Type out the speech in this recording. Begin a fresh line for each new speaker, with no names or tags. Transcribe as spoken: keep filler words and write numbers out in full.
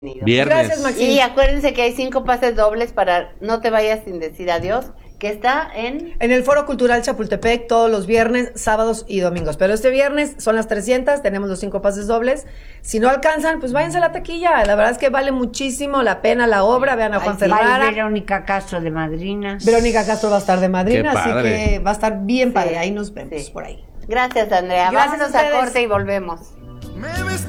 Viernes.
Gracias, Maxi.
Y acuérdense que hay cinco pases dobles para No te vayas sin decir adiós, que está en...
En el Foro Cultural Chapultepec todos los viernes, sábados y domingos. Pero este viernes son las trescientas, tenemos los cinco pases dobles. Si no alcanzan, pues váyanse a la taquilla. La verdad es que vale muchísimo la pena la obra. Vean a Juan
Ay, sí,
Ferrara.
Verónica Castro de madrina.
Verónica Castro va a estar de madrina,
Qué
así
padre.
que va a estar bien
Sí,
padre. Ahí nos vemos
sí.
por ahí.
Gracias, Andrea.
Gracias
Vámonos
a
a
ustedes.
corte y volvemos.
Me ves